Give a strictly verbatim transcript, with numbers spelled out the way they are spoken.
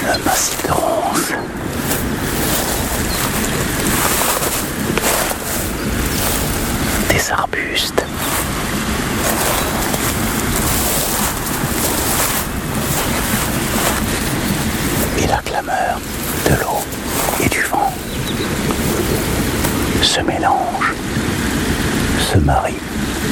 le massif de Ronces. Des arbustes. Et la clameur de l'eau et du vent se mélange, se marie.